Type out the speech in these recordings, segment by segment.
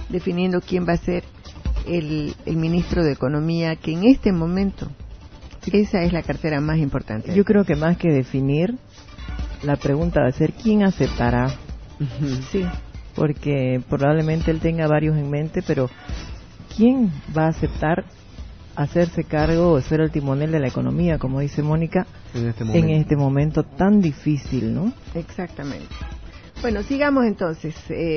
definiendo quién va a ser el ministro de Economía, que en este momento esa es la cartera más importante. Yo creo que más que definir, la pregunta va a ser ¿quién aceptará? Sí. Porque probablemente él tenga varios en mente, pero ¿quién va a aceptar hacerse cargo o ser el timonel de la economía, como dice Mónica, en este momento tan difícil, ¿no? Exactamente. Bueno, sigamos entonces.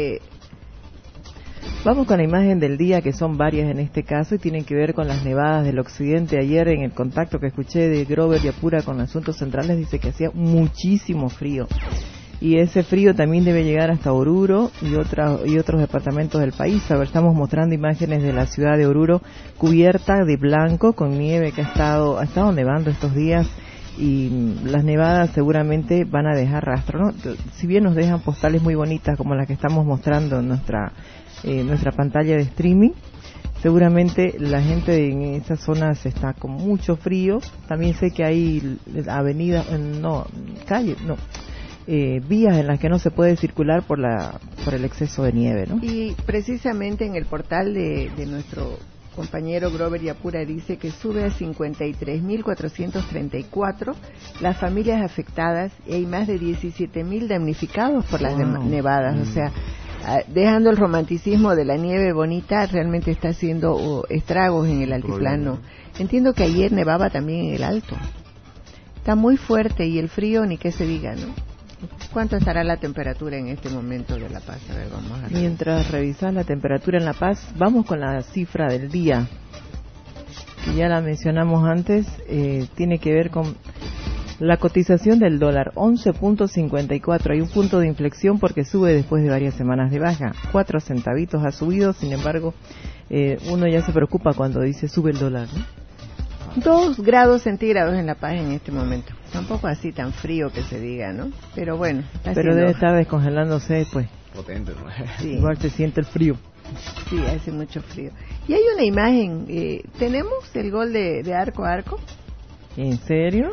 Vamos con la imagen del día, que son varias en este caso y tienen que ver con las nevadas del occidente. Ayer en el contacto que escuché de Grover Yapura con Asuntos Centrales dice que hacía muchísimo frío. Y ese frío también debe llegar hasta Oruro y otros departamentos del país. A ver, estamos mostrando imágenes de la ciudad de Oruro cubierta de blanco con nieve que ha estado nevando estos días, y las nevadas seguramente van a dejar rastro, ¿no? Si bien nos dejan postales muy bonitas como las que estamos mostrando en nuestra pantalla de streaming, seguramente la gente en esas zonas está con mucho frío. También sé que hay vías en las que no se puede circular por el exceso de nieve, ¿no? Y precisamente en el portal de nuestro compañero Grover Yapura dice que sube a 53.434 las familias afectadas y hay más de 17.000 damnificados por las nevadas. O sea, dejando el romanticismo de la nieve bonita, realmente está haciendo estragos en el altiplano. Entiendo que ayer nevaba también en el alto. Está muy fuerte y el frío ni qué se diga, ¿no? ¿Cuánto estará la temperatura en este momento de La Paz? A ver, vamos a ver. Mientras revisas la temperatura en La Paz, vamos con la cifra del día, que ya la mencionamos antes. Tiene que ver con la cotización del dólar, 11.54. Hay un punto de inflexión porque sube después de varias semanas de baja. 4 centavitos ha subido, sin embargo, uno ya se preocupa cuando dice sube el dólar, ¿no? 2 grados centígrados en La Paz en este momento. Tampoco así tan frío que se diga, ¿no? Pero bueno. Pero debe estar descongelándose, pues. Potente, ¿no? Sí. Igual se siente el frío. Sí, hace mucho frío. Y hay una imagen. ¿Tenemos el gol de arco a arco? ¿En serio?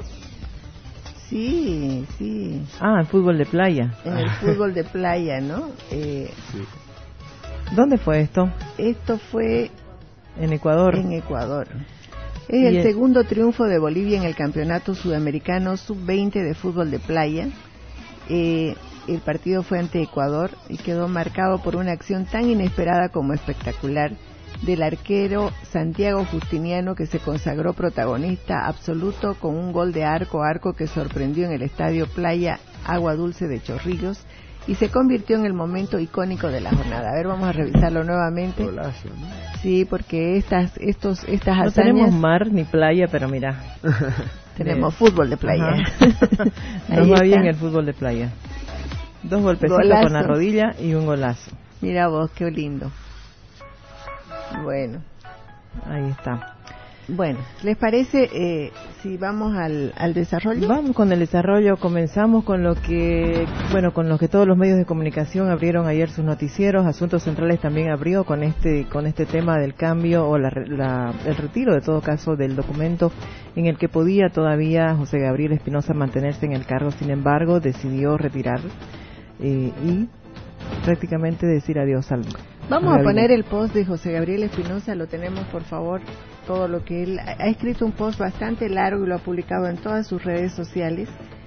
Sí, sí. Ah, el fútbol de playa. En el fútbol de playa, ¿no? Sí. ¿Dónde fue esto? Esto fue en Ecuador. En Ecuador. Es el segundo triunfo de Bolivia en el Campeonato Sudamericano Sub-20 de fútbol de playa. El partido fue ante Ecuador y quedó marcado por una acción tan inesperada como espectacular del arquero Santiago Justiniano, que se consagró protagonista absoluto con un gol de arco a arco que sorprendió en el estadio Playa Agua Dulce de Chorrillos y se convirtió en el momento icónico de la jornada. A ver, vamos a revisarlo nuevamente. Golazo, ¿no? Sí, porque estas hazañas... No tenemos mar ni playa, pero mira. Tenemos fútbol de playa. Nos va bien el fútbol de playa. 2 golpecitos con la rodilla y un golazo. Mira vos, qué lindo. Bueno. Ahí está. Bueno, ¿les parece si vamos al desarrollo? Vamos con el desarrollo. Comenzamos con lo que todos los medios de comunicación abrieron ayer sus noticieros. Asuntos Centrales también abrió con este tema del cambio o el retiro, de todo caso, del documento en el que podía todavía José Gabriel Espinosa mantenerse en el cargo. Sin embargo, decidió retirar y prácticamente decir adiós al... Vamos a poner el post de José Gabriel Espinosa, lo tenemos, por favor, todo lo que él ha escrito, un post bastante largo y lo ha publicado en todas sus redes sociales,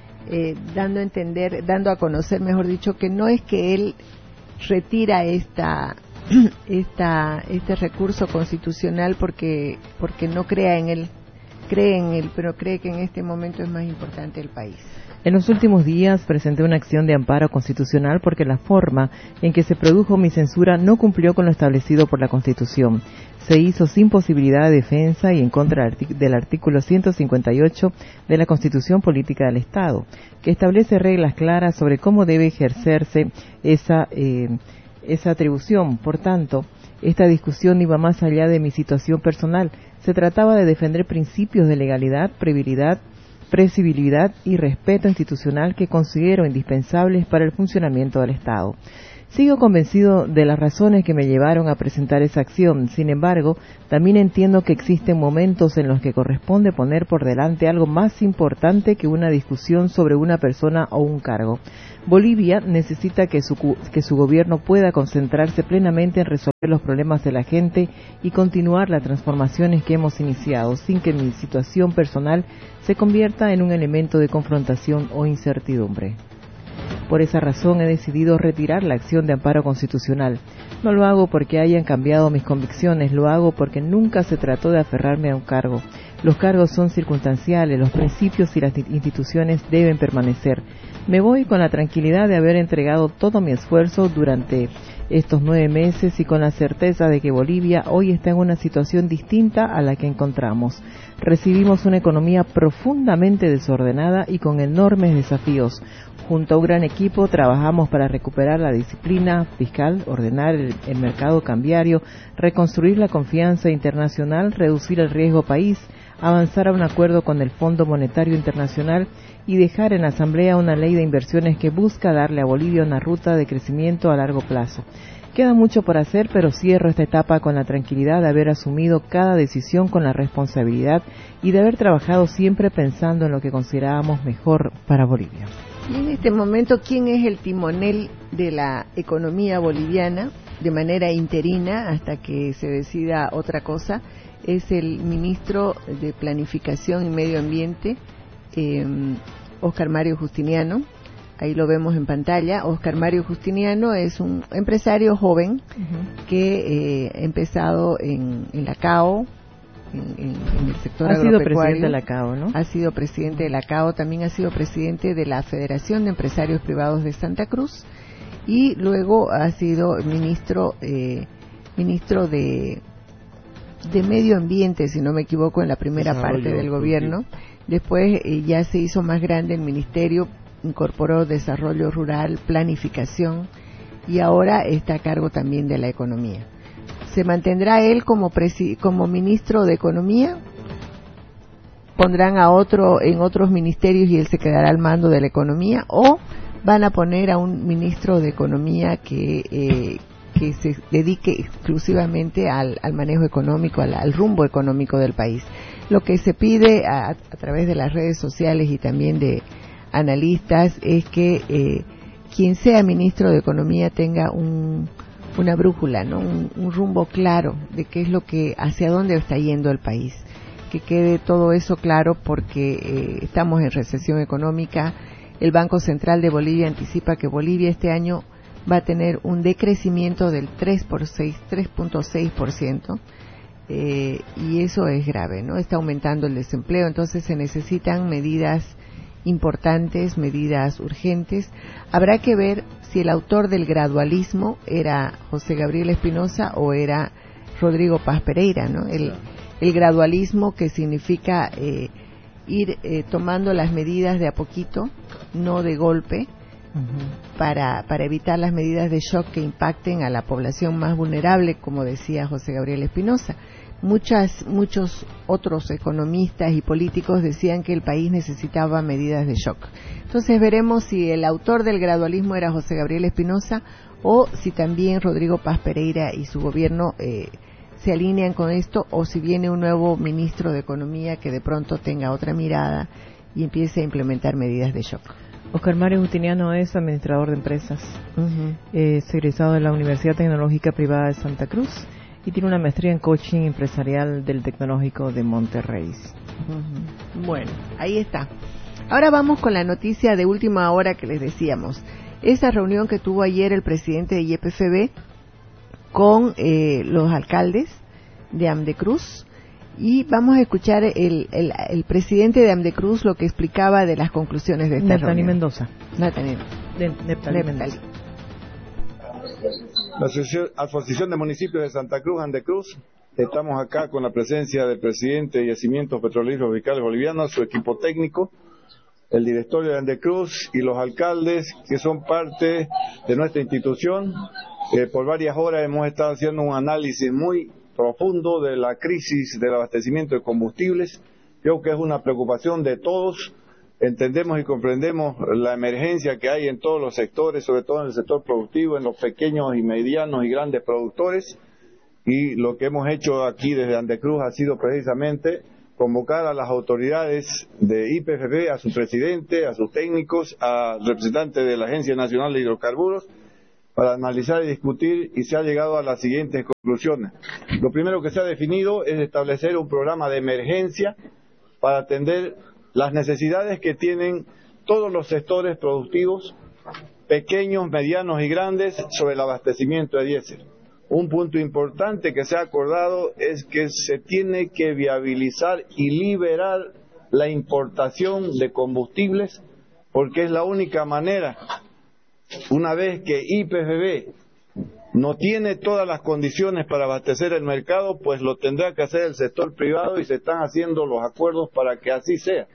dando a conocer, mejor dicho, que no es que él retira este recurso constitucional porque no crea en él, cree en él, pero cree que en este momento es más importante el país. En los últimos días presenté una acción de amparo constitucional porque la forma en que se produjo mi censura no cumplió con lo establecido por la Constitución. Se hizo sin posibilidad de defensa y en contra del artículo 158 de la Constitución Política del Estado, que establece reglas claras sobre cómo debe ejercerse esa atribución. Por tanto, esta discusión iba más allá de mi situación personal. Se trataba de defender principios de legalidad, previsibilidad y respeto institucional que considero indispensables para el funcionamiento del Estado. Sigo convencido de las razones que me llevaron a presentar esa acción. Sin embargo, también entiendo que existen momentos en los que corresponde poner por delante algo más importante que una discusión sobre una persona o un cargo. Bolivia necesita que su gobierno pueda concentrarse plenamente en resolver los problemas de la gente y continuar las transformaciones que hemos iniciado, sin que mi situación personal se convierta en un elemento de confrontación o incertidumbre. Por esa razón he decidido retirar la acción de amparo constitucional. No lo hago porque hayan cambiado mis convicciones, lo hago porque nunca se trató de aferrarme a un cargo. Los cargos son circunstanciales, los principios y las instituciones deben permanecer. Me voy con la tranquilidad de haber entregado todo mi esfuerzo durante estos 9 meses y con la certeza de que Bolivia hoy está en una situación distinta a la que encontramos. Recibimos una economía profundamente desordenada y con enormes desafíos. Junto a un gran equipo trabajamos para recuperar la disciplina fiscal, ordenar el mercado cambiario, reconstruir la confianza internacional, reducir el riesgo país, avanzar a un acuerdo con el Fondo Monetario Internacional y dejar en la Asamblea una ley de inversiones que busca darle a Bolivia una ruta de crecimiento a largo plazo. Queda mucho por hacer, pero cierro esta etapa con la tranquilidad de haber asumido cada decisión con la responsabilidad y de haber trabajado siempre pensando en lo que considerábamos mejor para Bolivia. Y en este momento, ¿quién es el timonel de la economía boliviana de manera interina hasta que se decida otra cosa? Es el ministro de Planificación y Medio Ambiente, Óscar Mario Justiniano. Ahí lo vemos en pantalla. Óscar Mario Justiniano es un empresario joven que ha empezado en la CAO, en el sector agropecuario. Ha sido presidente de la CAO, ¿no? Ha sido presidente de la CAO, también ha sido presidente de la Federación de Empresarios Privados de Santa Cruz y luego ha sido ministro de Medio Ambiente, si no me equivoco, en la primera parte del gobierno. Después ya se hizo más grande el ministerio, incorporó Desarrollo Rural, Planificación y ahora está a cargo también de la economía. ¿Se mantendrá él como ministro de Economía? ¿Pondrán a otro en otros ministerios y él se quedará al mando de la economía? ¿O van a poner a un ministro de Economía que se dedique exclusivamente al manejo económico, al rumbo económico del país? Lo que se pide a través de las redes sociales y también de analistas es que quien sea ministro de Economía tenga una brújula, ¿no? Un rumbo claro de qué es lo que, hacia dónde está yendo el país. Que quede todo eso claro porque estamos en recesión económica. El Banco Central de Bolivia anticipa que Bolivia este año va a tener un decrecimiento del 3.6%, y eso es grave, ¿no? Está aumentando el desempleo, entonces se necesitan medidas importantes, medidas urgentes. Habrá que ver si el autor del gradualismo era José Gabriel Espinosa o era Rodrigo Paz Pereira, ¿no? El gradualismo, que significa ir tomando las medidas de a poquito, no de golpe, para evitar las medidas de shock que impacten a la población más vulnerable, como decía José Gabriel Espinosa. Muchos otros economistas y políticos decían que el país necesitaba medidas de shock. Entonces veremos si el autor del gradualismo era José Gabriel Espinosa o si también Rodrigo Paz Pereira y su gobierno se alinean con esto, o si viene un nuevo ministro de Economía que de pronto tenga otra mirada y empiece a implementar medidas de shock. Óscar Mario Justiniano es administrador de empresas, es egresado de la Universidad Tecnológica Privada de Santa Cruz y tiene una maestría en coaching empresarial del Tecnológico de Monterrey. Bueno, ahí está. Ahora vamos con la noticia de última hora que les decíamos. Esa reunión que tuvo ayer el presidente de YPFB con los alcaldes de Amdecruz, y vamos a escuchar el presidente de Amdecruz lo que explicaba de las conclusiones de esta reunión. Mendoza. Neptali Mendoza. La Asociación de Municipios de Santa Cruz, Amdecruz, estamos acá con la presencia del presidente de Yacimientos Petroleros Fiscales Bolivianos, su equipo técnico, el directorio de Amdecruz y los alcaldes que son parte de nuestra institución. Por varias horas hemos estado haciendo un análisis muy profundo de la crisis del abastecimiento de combustibles. Creo que es una preocupación de todos entendemos y comprendemos la emergencia que hay en todos los sectores, sobre todo en el sector productivo, en los pequeños y medianos y grandes productores, y lo que hemos hecho aquí desde Andecruz ha sido precisamente convocar a las autoridades de YPFB, a su presidente, a sus técnicos, a representantes de la Agencia Nacional de Hidrocarburos, para analizar y discutir, y se ha llegado a las siguientes conclusiones. Lo primero que se ha definido es establecer un programa de emergencia para atender las necesidades que tienen todos los sectores productivos, pequeños, medianos y grandes, sobre el abastecimiento de diésel. Un punto importante que se ha acordado es que se tiene que viabilizar y liberar la importación de combustibles, porque es la única manera, una vez que YPFB no tiene todas las condiciones para abastecer el mercado, pues lo tendrá que hacer el sector privado, y se están haciendo los acuerdos para que así sea.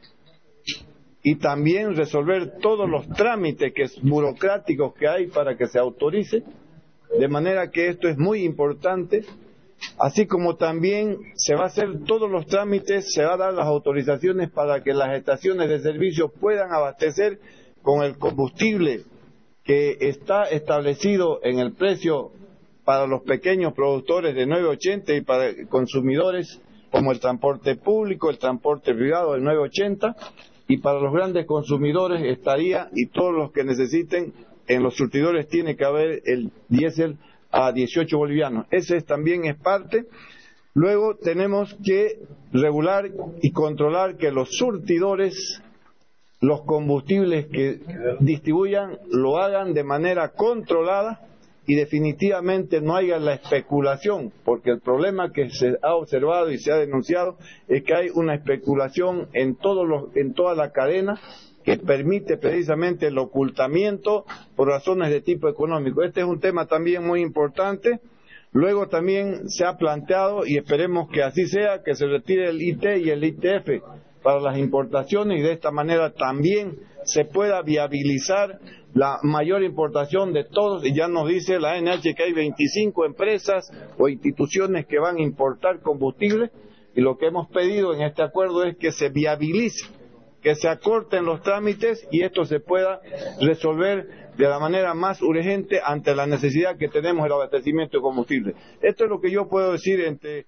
Y también resolver todos los trámites burocráticos que hay para que se autorice, de manera que esto es muy importante, así como también se va a hacer todos los trámites, se va a dar las autorizaciones para que las estaciones de servicio puedan abastecer con el combustible que está establecido en el precio para los pequeños productores de 9.80 y para consumidores como el transporte público, el transporte privado de 9.80, y para los grandes consumidores estaría, y todos los que necesiten, en los surtidores tiene que haber el diésel a 18 bolivianos. Ese también es parte. Luego tenemos que regular y controlar que los surtidores, los combustibles que distribuyan, lo hagan de manera controlada, y definitivamente no haya la especulación, porque el problema que se ha observado y se ha denunciado es que hay una especulación en toda la cadena, que permite precisamente el ocultamiento por razones de tipo económico. Este es un tema también muy importante. Luego también se ha planteado, y esperemos que así sea, que se retire el IT y el ITF para las importaciones, y de esta manera también se pueda viabilizar la mayor importación de todos. Y ya nos dice la ANH que hay 25 empresas o instituciones que van a importar combustible, y lo que hemos pedido en este acuerdo es que se viabilice, que se acorten los trámites, y esto se pueda resolver de la manera más urgente ante la necesidad que tenemos del abastecimiento de combustible. Esto es lo que yo puedo decir entre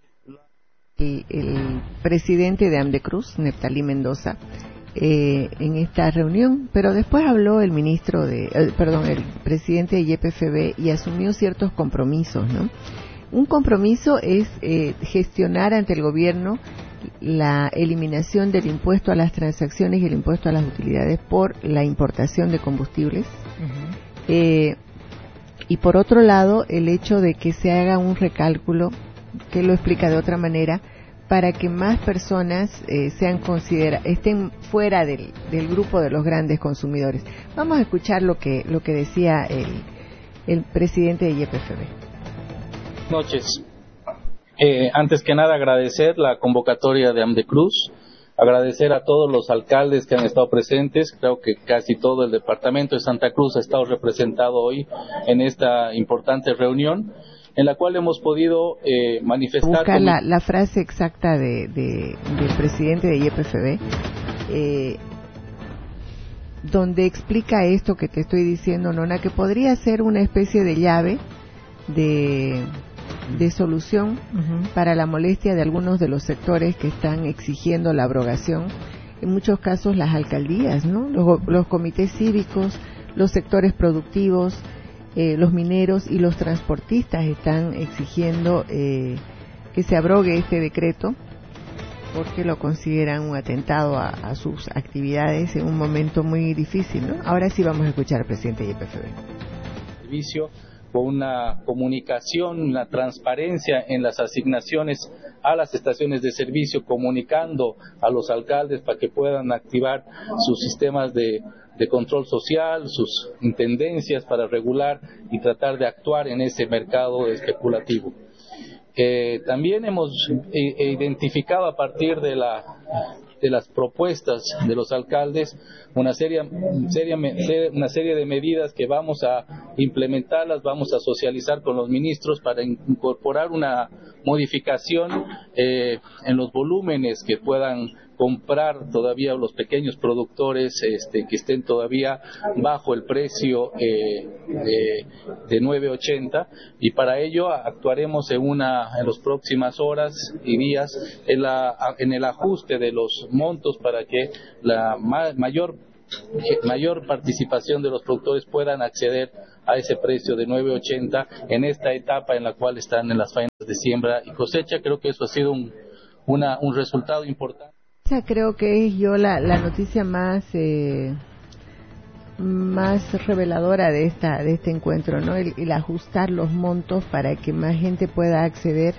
el presidente de Andecruz, Neftalí Mendoza, en esta reunión, pero después habló el el presidente de YPFB, y asumió ciertos compromisos, ¿no? Un compromiso es gestionar ante el gobierno la eliminación del impuesto a las transacciones y el impuesto a las utilidades por la importación de combustibles. Y por otro lado, el hecho de que se haga un recálculo, que lo explica de otra manera, para que más personas estén fuera del grupo de los grandes consumidores. Vamos a escuchar lo que decía el presidente de YPFB. Buenas noches. Antes que nada, agradecer la convocatoria de Andecruz, agradecer a todos los alcaldes que han estado presentes. Creo que casi todo el departamento de Santa Cruz ha estado representado hoy en esta importante reunión, en la cual hemos podido manifestar... Buscar la frase exacta del presidente de YPFB, donde explica esto que te estoy diciendo, Nona, que podría ser una especie de llave de solución para la molestia de algunos de los sectores que están exigiendo la abrogación. En muchos casos las alcaldías, ¿no? Los comités cívicos, los sectores productivos, los mineros y los transportistas están exigiendo que se abrogue este decreto, porque lo consideran un atentado a sus actividades en un momento muy difícil, ¿no? Ahora sí vamos a escuchar al presidente de YPFB. Servicio, con una comunicación, una transparencia en las asignaciones a las estaciones de servicio, comunicando a los alcaldes para que puedan activar sus sistemas de control social, sus intendencias para regular y tratar de actuar en ese mercado especulativo. También hemos identificado a partir de las propuestas de los alcaldes una serie de medidas que vamos a implementarlas, vamos a socializar con los ministros para incorporar una modificación en los volúmenes que puedan comprar todavía los pequeños productores que estén todavía bajo el precio de 9.80, y para ello actuaremos en las próximas horas y días en el ajuste de los montos para que la mayor participación de los productores puedan acceder a ese precio de 9.80 en esta etapa en la cual están en las faenas de siembra y cosecha. Creo que eso ha sido un resultado importante. Creo que es la noticia más reveladora de este encuentro, ¿no? El ajustar los montos para que más gente pueda acceder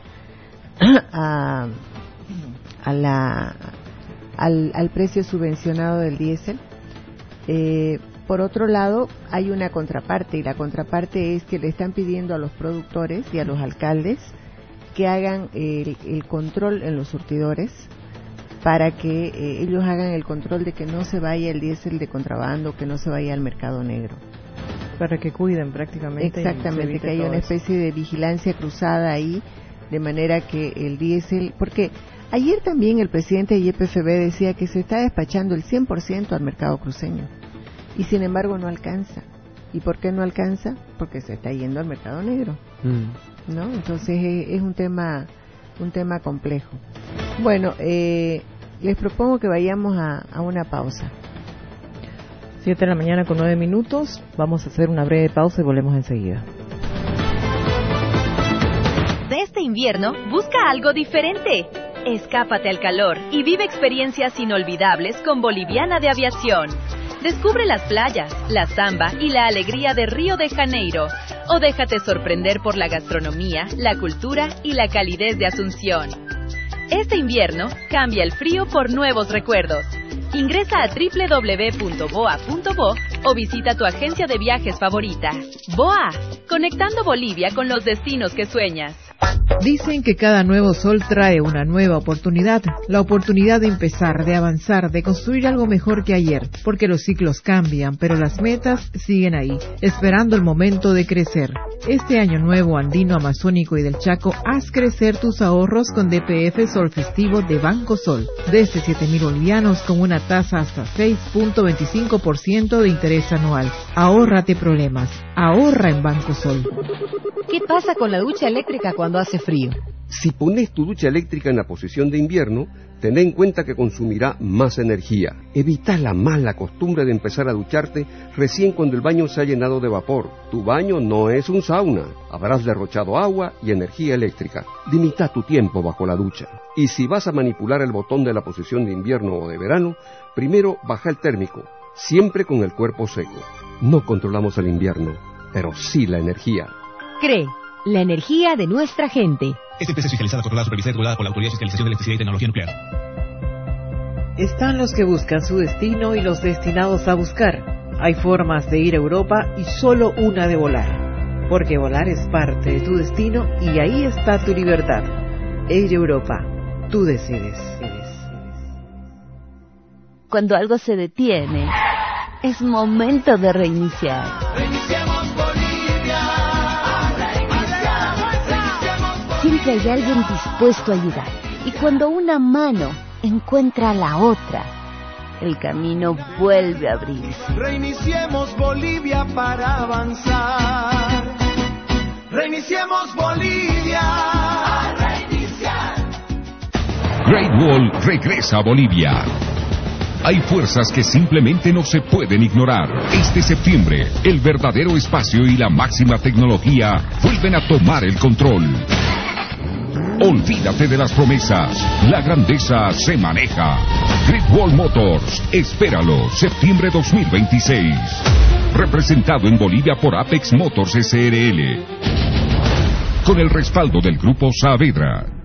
al precio subvencionado del diésel. Por otro lado, hay una contraparte, y la contraparte es que le están pidiendo a los productores y a los alcaldes que hagan el control en los surtidores, para que ellos hagan el control de que no se vaya el diésel de contrabando, que no se vaya al mercado negro. Para que cuiden prácticamente. Exactamente, que haya una especie de vigilancia cruzada ahí, de manera que el diésel... Porque ayer también el presidente de YPFB decía que se está despachando el 100% al mercado cruceño, y sin embargo no alcanza. ¿Y por qué no alcanza? Porque se está yendo al mercado negro, ¿no? Entonces es un tema complejo. Bueno, les propongo que vayamos a una pausa. 7:09 a.m. Vamos a hacer una breve pausa y volvemos enseguida. De este invierno, busca algo diferente. Escápate al calor y vive experiencias inolvidables con Boliviana de Aviación. Descubre las playas, la samba y la alegría de Río de Janeiro. O déjate sorprender por la gastronomía, la cultura y la calidez de Asunción. Este invierno, cambia el frío por nuevos recuerdos. Ingresa a www.boa.bo o visita tu agencia de viajes favorita. BOA, conectando Bolivia con los destinos que sueñas. Dicen que cada nuevo sol trae una nueva oportunidad, la oportunidad de empezar, de avanzar, de construir algo mejor que ayer, porque los ciclos cambian, pero las metas siguen ahí, esperando el momento de crecer. Este año nuevo andino, amazónico y del Chaco, haz crecer tus ahorros con DPF Sol Festivo de Banco Sol, desde 7.000 bolivianos con una tasa hasta 6.25% de interés anual. Ahórrate problemas, ahorra en Banco Sol. ¿Qué pasa con la ducha eléctrica cuando hace frío? Si pones tu ducha eléctrica en la posición de invierno, ten en cuenta que consumirá más energía. Evita la mala costumbre de empezar a ducharte recién cuando el baño se ha llenado de vapor. Tu baño no es un sauna. Habrás derrochado agua y energía eléctrica. Limita tu tiempo bajo la ducha. Y si vas a manipular el botón de la posición de invierno o de verano, primero baja el térmico, siempre con el cuerpo seco. No controlamos el invierno, pero sí la energía. CRE, la energía de nuestra gente. Empresa fiscalizada, controlada, supervisada y regulada por la Autoridad de Fiscalización de Electricidad y Tecnología Nuclear. Están los que buscan su destino y los destinados a buscar. Hay formas de ir a Europa y solo una de volar. Porque volar es parte de tu destino y ahí está tu libertad. Air Europa, tú decides. Cuando algo se detiene, es momento de reiniciar. Reiniciamos Bolivia. Siempre hay alguien dispuesto a ayudar. Y cuando una mano encuentra a la otra, el camino vuelve a abrirse. Reiniciemos Bolivia para avanzar. Reiniciemos Bolivia. A reiniciar. Great Wall regresa a Bolivia. Hay fuerzas que simplemente no se pueden ignorar. Este septiembre, el verdadero espacio y la máxima tecnología vuelven a tomar el control. Olvídate de las promesas. La grandeza se maneja. Great Wall Motors. Espéralo, septiembre 2026. Representado en Bolivia por Apex Motors SRL. Con el respaldo del Grupo Saavedra.